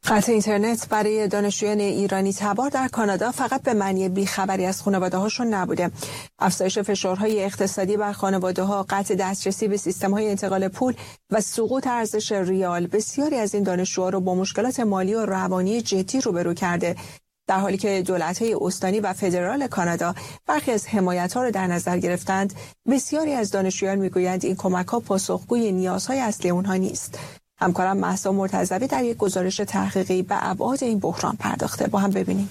قطع اینترنت برای دانشجویان ایرانی تبار در کانادا فقط به معنی بیخبری از خانواده‌هاشون نبوده. افزایش فشارهای اقتصادی بر خانواده‌ها، قطع دسترسی به سیستم‌های انتقال پول و سقوط ارزش ریال بسیاری از این دانشجوها رو با مشکلات مالی و روانی جدی روبرو کرده، در حالی که دولت‌های استانی و فدرال کانادا برخی از حمایت‌ها را در نظر گرفتند. بسیاری از دانشجویان می‌گویند این کمک‌ها پاسخگوی نیازهای اصلی اونها نیست. همکارم مهسا مرتضوی در یک گزارش تحقیقی به ابعاد این بحران پرداخته. با هم ببینیم.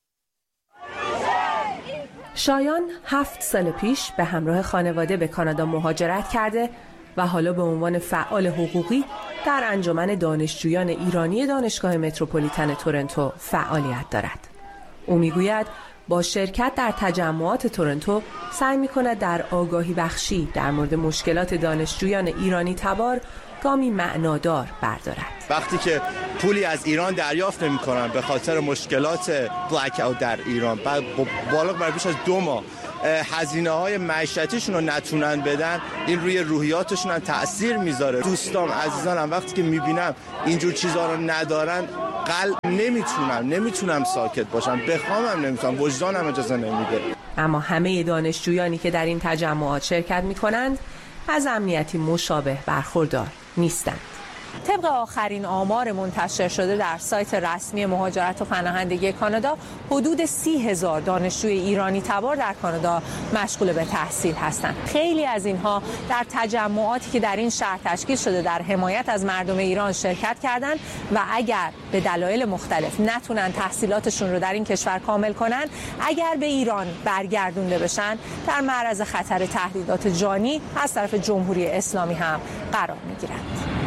شایان 7 سال پیش به همراه خانواده به کانادا مهاجرت کرده و حالا به عنوان فعال حقوقی در انجمن دانشجویان ایرانی دانشگاه متروپولیتن تورنتو فعالیت دارد. او میگوید با شرکت در تجمعات تورنتو سعی می‌کند در آگاهی بخشی در مورد مشکلات دانشجویان ایرانی تبار گامی معنادار بردارد. وقتی که پولی از ایران دریافت نمی‌کنن به خاطر مشکلات بلک اوت در ایران، بعد بالغ بر بیش از 2 ماه هزینه‌های معیشتیشون رو نتونن بدن، این روی روحیاتشون هم تأثیر میذاره. دوستام عزیزانم وقتی که میبینم اینجور چیزا رو ندارن قلب نمیتونم ساکت باشم، بخوامم نمیتونم، وجدانم اجازه نمیده. اما همه دانشجویانی که در این تجمعات شرکت میکنند از امنیتی مشابه برخوردار نیستند. طبق آخرین آمار منتشر شده در سایت رسمی مهاجرت و پناهندگی کانادا، حدود 30,000 دانشجوی ایرانی تبار در کانادا مشغول به تحصیل هستند. خیلی از اینها در تجمعاتی که در این شهر تشکیل شده در حمایت از مردم ایران شرکت کردند و اگر به دلایل مختلف نتونن تحصیلاتشون رو در این کشور کامل کنن، اگر به ایران برگردونده بشن، در معرض خطر تهدیدات جانی از طرف جمهوری اسلامی هم قرار میگیرند.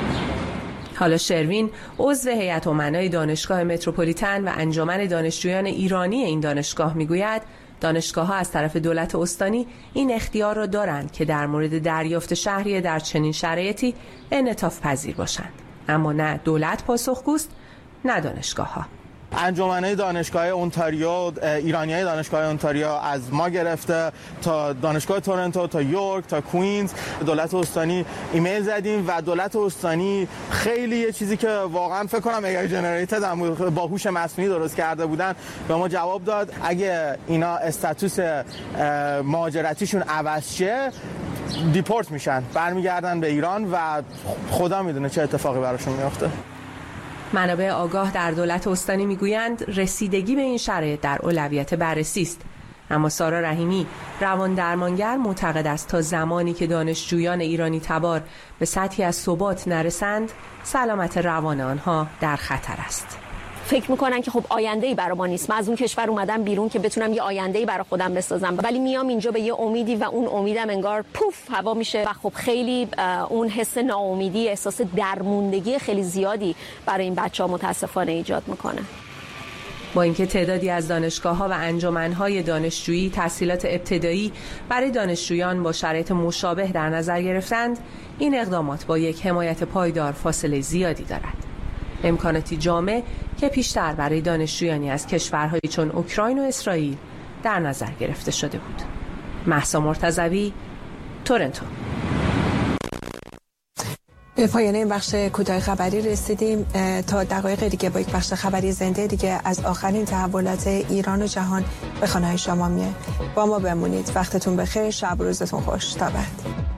حالا شروین عضو هیئت امنای دانشگاه متروپولیتن و انجمن دانشجویان ایرانی این دانشگاه میگوید دانشگاه‌ها از طرف دولت استانی این اختیار را دارند که در مورد دریافت شهریه در چنین شرایطی انعطاف پذیر باشند، اما نه دولت پاسخگوست نه دانشگاه‌ها. انجمن‌های دانشگاه اونتاریو، ایرانیای دانشگاه اونتاریو از ما گرفته تا دانشگاه تورنتو، تا یورک، تا کوینز، دولت استانی ایمیل زدیم و دولت استانی خیلی یه چیزی که واقعا فکر کنم AI جنریتد با هوش مصنوعی درست کرده بودن به ما جواب داد اگه اینا استاتوس مهاجرتیشون عوض شه دیپورت میشن، برمیگردن به ایران و خدا میدونه چه اتفاقی براشون میفته. منابع آگاه در دولت استانی میگویند رسیدگی به این شرایط در اولویت بررسی است، اما سارا رحیمی روان درمانگر معتقد است تا زمانی که دانشجویان ایرانی تبار به سطحی از ثبات نرسند سلامت روان آنها در خطر است. فکر میکنن که خب آینده‌ای برای ما نیست، من از اون کشور اومدم بیرون که بتونم یه آینده‌ای برای خودم بسازم، ولی میام اینجا به یه امیدی و اون امیدم انگار پوف هوا میشه و خب خیلی اون حس ناامیدی، احساس درموندگی خیلی زیادی برای این بچه‌ها متاسفانه ایجاد میکنه. با اینکه تعدادی از دانشگاه‌ها و انجمن‌های دانشجویی تحصیلات ابتدایی برای دانشجویان با شرایط مشابه در نظر گرفتند، این اقدامات با یک حمایت پایدار فاصله زیادی دارد. امکاناتی جامع که پیشتر برای دانشجویانی از کشورهایی چون اوکراین و اسرائیل در نظر گرفته شده بود. مهسا مرتضوی، تورنتو. به پایان این بخش کوتاه خبری رسیدیم. تا دقایق دیگه با یک بخش خبری زنده دیگه از آخرین تحولات ایران و جهان به خانه‌های شما میه. با ما بمونید. وقتتون بخیر، شب و روزتون خوش. تا بعد.